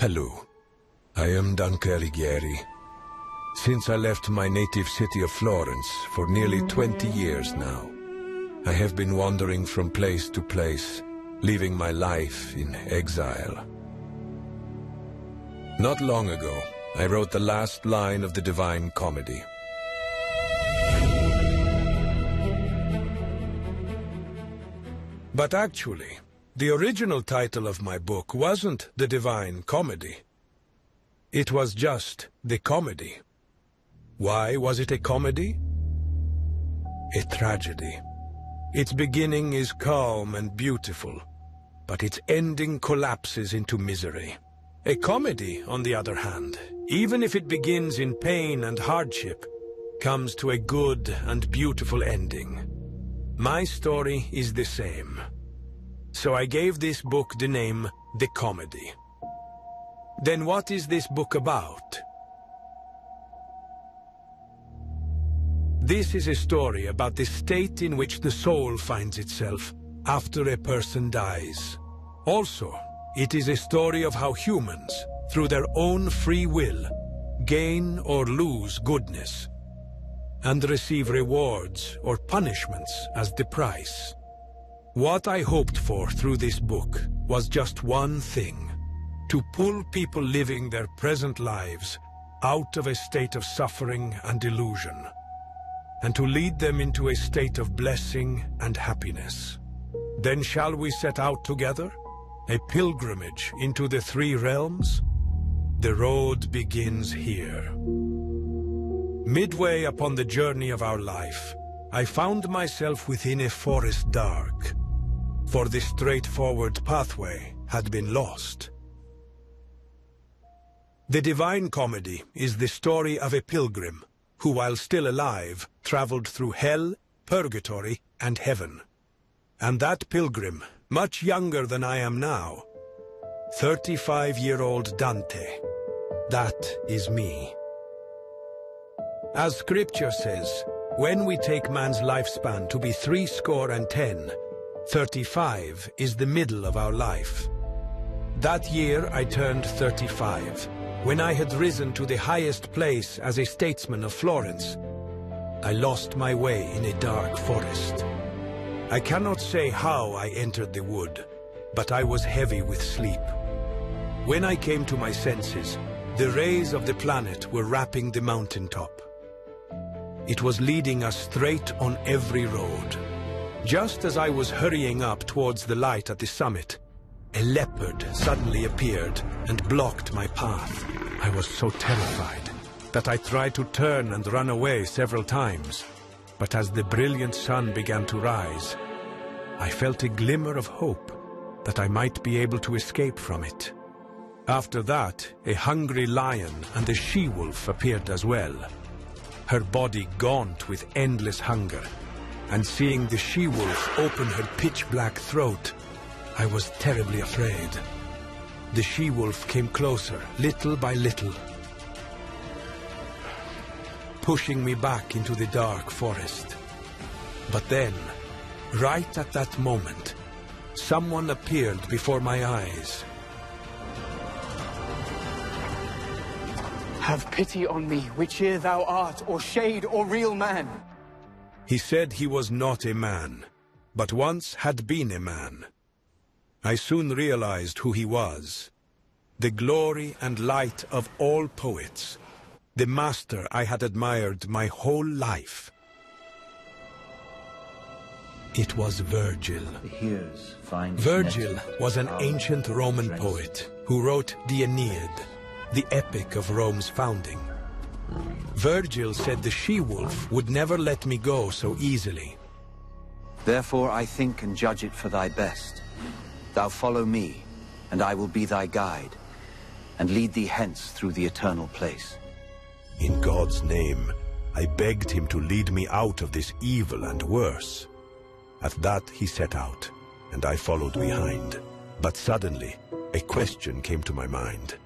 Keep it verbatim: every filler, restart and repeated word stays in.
Hello, I am Dante Alighieri. Since I left my native city of Florence for nearly twenty years now, I have been wandering from place to place, living my life in exile. Not long ago, I wrote the last line of the Divine Comedy. But actually, the original title of my book wasn't The Divine Comedy. It was just The Comedy. Why was it a comedy? A tragedy. Its beginning is calm and beautiful, but its ending collapses into misery. A comedy, on the other hand, even if it begins in pain and hardship, comes to a good and beautiful ending. My story is the same. So I gave this book the name The Comedy. Then what is this book about? This is a story about the state in which the soul finds itself after a person dies. Also, it is a story of how humans, through their own free will, gain or lose goodness, and receive rewards or punishments as the price. What I hoped for through this book was just one thing: to pull people living their present lives out of a state of suffering and delusion, and to lead them into a state of blessing and happiness. Then shall we set out together? A pilgrimage into the three realms? The road begins here. Midway upon the journey of our life, I found myself within a forest dark, for the straightforward pathway had been lost. The Divine Comedy is the story of a pilgrim who, while still alive, traveled through hell, purgatory, and heaven. And that pilgrim, much younger than I am now, thirty-five-year-old Dante, that is me. As scripture says, when we take man's lifespan to be three score and ten, thirty-five is the middle of our life. That year I turned thirty-five. When I had risen to the highest place as a statesman of Florence, I lost my way in a dark forest. I cannot say how I entered the wood, but I was heavy with sleep. When I came to my senses, the rays of the planet were wrapping the mountaintop. It was leading us straight on every road. Just as I was hurrying up towards the light at the summit, a leopard suddenly appeared and blocked my path. I was so terrified that I tried to turn and run away several times. But as the brilliant sun began to rise, I felt a glimmer of hope that I might be able to escape from it. After that, a hungry lion and a she-wolf appeared as well, her body gaunt with endless hunger, and seeing the she-wolf open her pitch-black throat, I was terribly afraid. The she-wolf came closer, little by little, pushing me back into the dark forest. But then, right at that moment, someone appeared before my eyes. Have pity on me, whiche'er thou art, or shade, or real man. He said he was not a man, but once had been a man. I soon realized who he was. The glory and light of all poets. The master I had admired my whole life. It was Virgil. Virgil was an ancient Roman poet who wrote the Aeneid, the epic of Rome's founding. Virgil said the she-wolf would never let me go so easily. Therefore I think and judge it for thy best. Thou follow me, and I will be thy guide, and lead thee hence through the eternal place. In God's name, I begged him to lead me out of this evil and worse. At that he set out, and I followed behind. But suddenly, a question came to my mind.